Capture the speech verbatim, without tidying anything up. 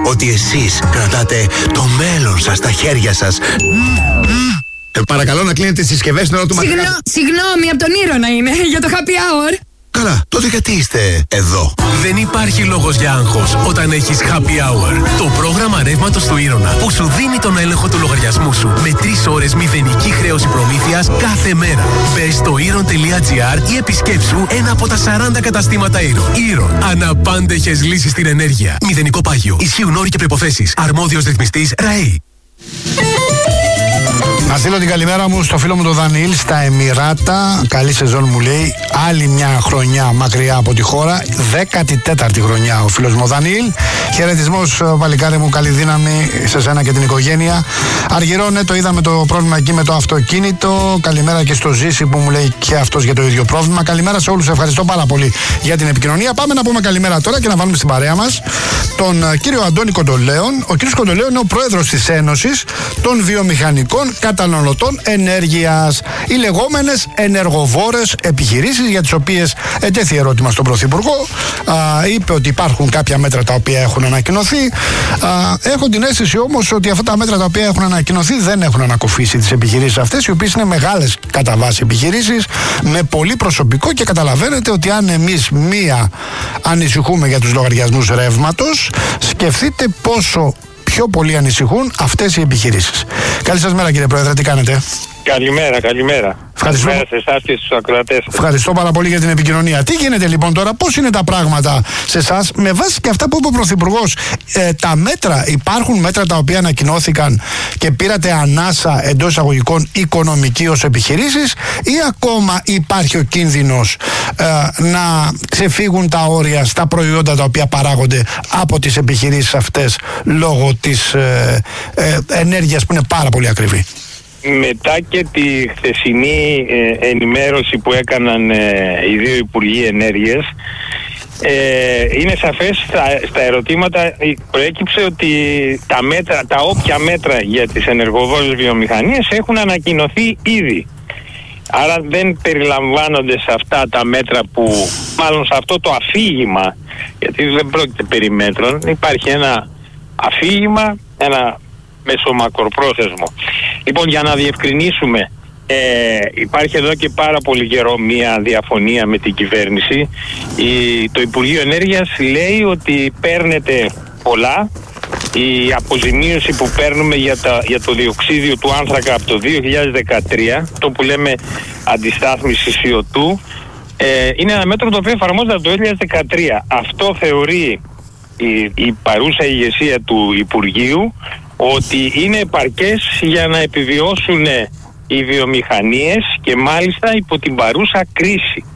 ότι εσείς κρατάτε το μέλλον σας στα χέρια σας. Ε, παρακαλώ να κλείνετε τις συσκευές στην ώρα του μαθήματος. Συγγνώ, συγγνώμη, από τον Ήρωνα είναι, για το happy hour. Καλά, τότε γιατί είστε εδώ? Δεν υπάρχει λόγος για άγχος όταν έχεις happy hour. Το πρόγραμμα ρεύματος του Ήρωνα που σου δίνει τον έλεγχο του λογαριασμού σου με τρεις ώρες μηδενική χρέωση προμήθειας κάθε μέρα. Μπες στο ήρων τελεία τζι άρ ή επισκέψου ένα από τα σαράντα καταστήματα Ήρων. Ήρων. Αναπάντεχες λύσεις στην ενέργεια. Μηδενικό πάγιο. Ισχύουν όροι και προϋποθέσεις. Αρμόδιος ρυθμιστής ΡΑΗ. Να στείλω την καλημέρα μου στο φίλο μου τον Δανιήλ στα Εμιράτα. Καλή σεζόν μου λέει. Άλλη μια χρονιά μακριά από τη χώρα. δέκατη τέταρτη χρονιά ο φίλος μου ο Δανιήλ. Χαιρετισμός παλικάρι μου, καλή δύναμη σε σένα και την οικογένεια. Αργυρό, ναι, το είδαμε το πρόβλημα εκεί με το αυτοκίνητο. Καλημέρα και στο Ζήση που μου λέει και αυτός για το ίδιο πρόβλημα. Καλημέρα σε όλους, ευχαριστώ πάρα πολύ για την επικοινωνία. Πάμε να πούμε καλημέρα τώρα και να βάλουμε στην παρέα μας τον κύριο Αντώνη Κοντολέον. Ο κύριος Κοντολέον είναι ο πρόεδρος της Ένωσης των Βιομηχανικών Καταναλωτών Ενέργειας. Οι λεγόμενες ενεργοβόρες επιχειρήσεις, για τις οποίες ετέθη ερώτημα στον Πρωθυπουργό. Α, είπε ότι υπάρχουν κάποια μέτρα τα οποία έχουν ανακοινωθεί. Α, έχω την αίσθηση όμως ότι αυτά τα μέτρα τα οποία έχουν ανακοινωθεί δεν έχουν ανακουφίσει τις επιχειρήσεις αυτές, οι οποίες είναι μεγάλες κατά βάση επιχειρήσεις με πολύ προσωπικό, και καταλαβαίνετε ότι αν εμείς μία ανησυχούμε για τους λογαριασμούς ρεύματος, σκεφτείτε πόσο πιο πολύ ανησυχούν αυτές οι επιχειρήσεις. Καλή σας μέρα, κύριε Πρόεδρε, τι κάνετε? Καλημέρα, καλημέρα. Ευχαριστώ. Καλημέρα σε εσάς και στους ακροατές. Ευχαριστώ πάρα πολύ για την επικοινωνία. Τι γίνεται λοιπόν τώρα, πώς είναι τα πράγματα σε εσάς, με βάση και αυτά που είπε ο Πρωθυπουργός? Ε, τα μέτρα, υπάρχουν μέτρα τα οποία ανακοινώθηκαν και πήρατε ανάσα εντός εισαγωγικών οικονομική ως επιχειρήσεις, ή ακόμα υπάρχει ο κίνδυνος ε, να ξεφύγουν τα όρια στα προϊόντα τα οποία παράγονται από τις επιχειρήσεις αυτές λόγω της ε, ε, ενέργειας που είναι πάρα πολύ ακριβή? Μετά και τη χθεσινή ε, ενημέρωση που έκαναν ε, οι δύο Υπουργοί Ενέργειας, ε, είναι σαφές στα, στα ερωτήματα προέκυψε ότι τα, μέτρα, τα όποια μέτρα για τις ενεργοβόρες βιομηχανίες έχουν ανακοινωθεί ήδη. Άρα δεν περιλαμβάνονται σε αυτά τα μέτρα που, μάλλον σε αυτό το αφήγημα, γιατί δεν πρόκειται περί μέτρων, υπάρχει ένα αφήγημα, ένα μεσομακροπρόθεσμο. Λοιπόν, για να διευκρινίσουμε, ε, υπάρχει εδώ και πάρα πολύ καιρό μία διαφωνία με την κυβέρνηση. Η, το Υπουργείο Ενέργειας λέει ότι παίρνετε πολλά. Η αποζημίωση που παίρνουμε για, τα, για το διοξίδιο του άνθρακα από το δύο χιλιάδες δεκατρία, το που λέμε αντιστάθμιση σι ο δύο, ε, είναι ένα μέτρο το οποίο εφαρμόζεται από το δύο χιλιάδες δεκατρία. Αυτό θεωρεί η, η παρούσα ηγεσία του Υπουργείου ότι είναι επαρκές για να επιβιώσουν οι βιομηχανίες, και μάλιστα υπό την παρούσα κρίση.